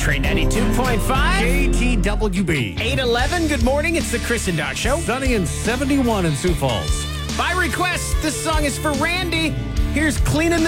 Train 92.5. KTWB. 811, good morning. It's the Chris and Doc Show. Sunny and 71 in Sioux Falls. By request, this song is for Randy. Here's Cleaning